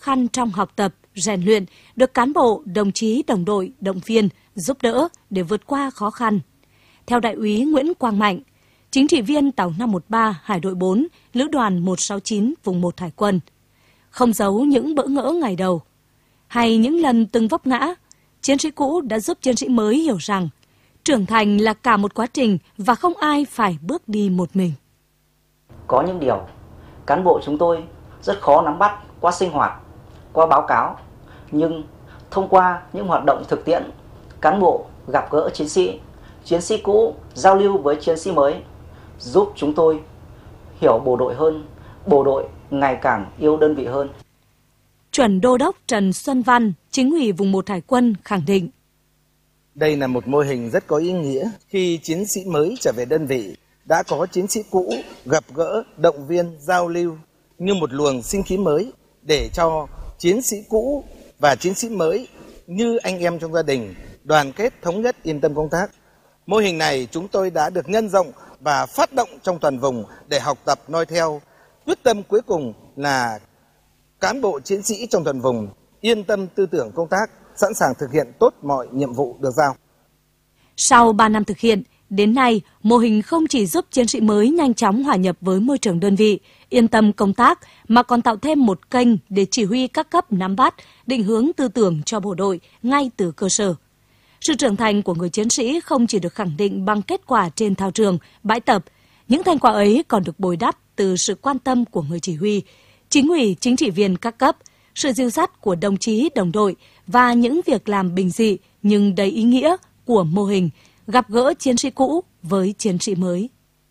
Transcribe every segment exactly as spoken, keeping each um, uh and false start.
khăn trong học tập, rèn luyện được cán bộ, đồng chí, đồng đội, động viên, giúp đỡ để vượt qua khó khăn. Theo Đại úy Nguyễn Quang Mạnh, chính trị viên tàu năm một ba Hải đội bốn, Lữ đoàn một sáu chín vùng một Hải quân, không giấu những bỡ ngỡ ngày đầu hay những lần từng vấp ngã, chiến sĩ cũ đã giúp chiến sĩ mới hiểu rằng trưởng thành là cả một quá trình và không ai phải bước đi một mình. Có những điều cán bộ chúng tôi rất khó nắm bắt qua sinh hoạt, qua báo cáo, nhưng thông qua những hoạt động thực tiễn, cán bộ gặp gỡ chiến sĩ, chiến sĩ cũ giao lưu với chiến sĩ mới, giúp chúng tôi hiểu bộ đội hơn, bộ đội ngày càng yêu đơn vị hơn. Chuẩn đô đốc Trần Xuân Văn, chính ủy vùng một Hải quân khẳng định. Đây là một mô hình rất có ý nghĩa khi chiến sĩ mới trở về đơn vị, đã có chiến sĩ cũ gặp gỡ, động viên, giao lưu như một luồng sinh khí mới để cho chiến sĩ cũ và chiến sĩ mới như anh em trong gia đình, đoàn kết, thống nhất, yên tâm công tác. Mô hình này chúng tôi đã được nhân rộng và phát động trong toàn vùng để học tập noi theo. Quyết tâm cuối cùng là cán bộ chiến sĩ trong toàn vùng yên tâm tư tưởng công tác, sẵn sàng thực hiện tốt mọi nhiệm vụ được giao. Sau ba năm thực hiện, đến nay, mô hình không chỉ giúp chiến sĩ mới nhanh chóng hòa nhập với môi trường đơn vị, yên tâm công tác, mà còn tạo thêm một kênh để chỉ huy các cấp nắm bắt, định hướng tư tưởng cho bộ đội ngay từ cơ sở. Sự trưởng thành của người chiến sĩ không chỉ được khẳng định bằng kết quả trên thao trường, bãi tập, những thành quả ấy còn được bồi đắp từ sự quan tâm của người chỉ huy, chính ủy, chính trị viên các cấp, sự dìu dắt của đồng chí, đồng đội và những việc làm bình dị nhưng đầy ý nghĩa của mô hình gặp gỡ chiến sĩ cũ với chiến sĩ mới.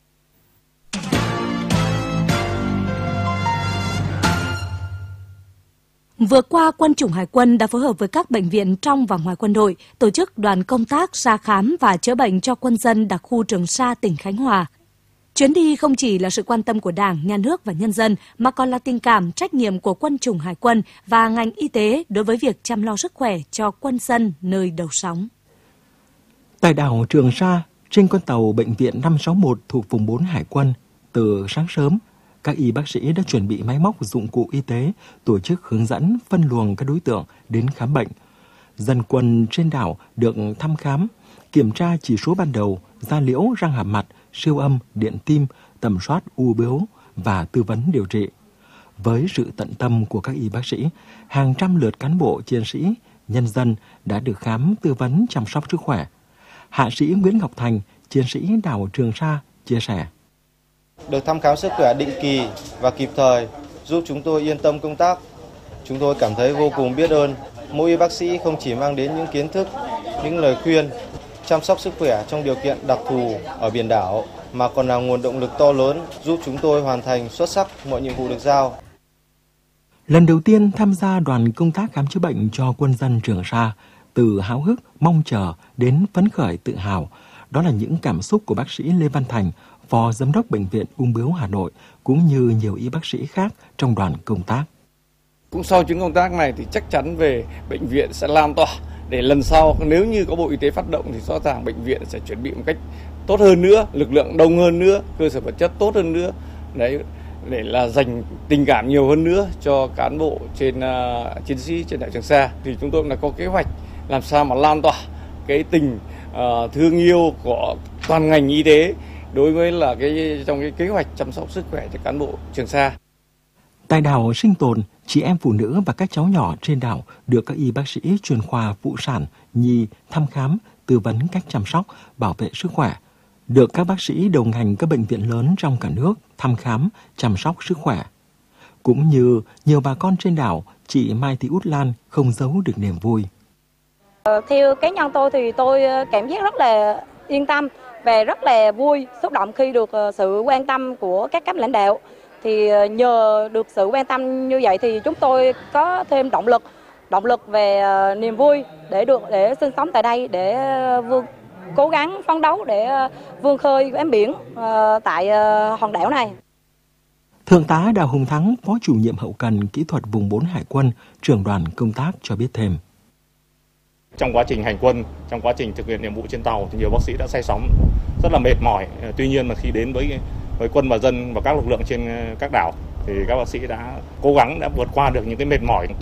Vừa qua, Quân chủng Hải quân đã phối hợp với các bệnh viện trong và ngoài quân đội tổ chức đoàn công tác ra khám và chữa bệnh cho quân dân đặc khu Trường Sa, tỉnh Khánh Hòa. Chuyến đi không chỉ là sự quan tâm của Đảng, Nhà nước và nhân dân, mà còn là tình cảm, trách nhiệm của Quân chủng Hải quân và ngành y tế đối với việc chăm lo sức khỏe cho quân dân nơi đầu sóng. Tại đảo Trường Sa, trên con tàu Bệnh viện năm sáu một thuộc vùng bốn Hải quân, từ sáng sớm, các y bác sĩ đã chuẩn bị máy móc, dụng cụ y tế, tổ chức hướng dẫn, phân luồng các đối tượng đến khám bệnh. Dân quân trên đảo được thăm khám, kiểm tra chỉ số ban đầu, da liễu, răng hàm mặt, siêu âm, điện tim, tầm soát u bướu và tư vấn điều trị. Với sự tận tâm của các y bác sĩ, hàng trăm lượt cán bộ, chiến sĩ, nhân dân đã được khám, tư vấn, chăm sóc sức khỏe. Hạ sĩ Nguyễn Ngọc Thành, chiến sĩ đảo Trường Sa, chia sẻ. Được thăm khám sức khỏe định kỳ và kịp thời giúp chúng tôi yên tâm công tác. Chúng tôi cảm thấy vô cùng biết ơn. Mỗi y bác sĩ không chỉ mang đến những kiến thức, những lời khuyên, chăm sóc sức khỏe trong điều kiện đặc thù ở biển đảo, mà còn là nguồn động lực to lớn giúp chúng tôi hoàn thành xuất sắc mọi nhiệm vụ được giao. Lần đầu tiên tham gia đoàn công tác khám chữa bệnh cho quân dân Trường Sa, từ háo hức, mong chờ đến phấn khởi tự hào, đó là những cảm xúc của bác sĩ Lê Văn Thành, Phó Giám đốc Bệnh viện Ung bướu Hà Nội, cũng như nhiều y bác sĩ khác trong đoàn công tác. Cũng sau chuyến công tác này thì chắc chắn về bệnh viện sẽ lan tỏa, để lần sau nếu như có Bộ Y tế phát động thì rõ ràng bệnh viện sẽ chuẩn bị một cách tốt hơn nữa, lực lượng đông hơn nữa, cơ sở vật chất tốt hơn nữa, đấy, để là dành tình cảm nhiều hơn nữa cho cán bộ trên uh, chiến sĩ trên đảo Trường Sa. Thì chúng tôi cũng đã có kế hoạch làm sao mà lan tỏa cái tình uh, thương yêu của toàn ngành y tế đối với là cái trong cái kế hoạch chăm sóc sức khỏe cho cán bộ Trường Sa. Tại đảo sinh tồn, chị em phụ nữ và các cháu nhỏ trên đảo được các y bác sĩ chuyên khoa phụ sản, nhi thăm khám, tư vấn cách chăm sóc, bảo vệ sức khỏe. Được các bác sĩ đồng hành các bệnh viện lớn trong cả nước thăm khám, chăm sóc sức khỏe. Cũng như nhiều bà con trên đảo, chị Mai Thị Út Lan không giấu được niềm vui. Theo cá nhân tôi thì tôi cảm giác rất là yên tâm và rất là vui, xúc động khi được sự quan tâm của các cấp lãnh đạo. Thì nhờ được sự quan tâm như vậy thì chúng tôi có thêm động lực, động lực về niềm vui để được để sinh sống tại đây, để vươn cố gắng phấn đấu để vươn khơi bám biển tại hòn đảo này. Thượng tá Đào Hùng Thắng, Phó chủ nhiệm hậu cần kỹ thuật vùng bốn Hải quân, trưởng đoàn công tác cho biết thêm. Trong quá trình hành quân, trong quá trình thực hiện nhiệm vụ trên tàu thì nhiều bác sĩ đã say sóng, rất là mệt mỏi. Tuy nhiên mà khi đến với với quân và dân và các lực lượng trên các đảo thì các bác sĩ đã cố gắng đã vượt qua được những cái mệt mỏi